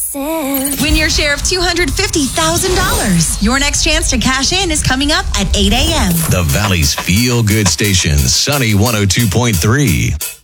Win your share of $250,000. Your next chance to cash in is coming up at 8 a.m. The Valley's Feel Good Station, Sunny 102.3.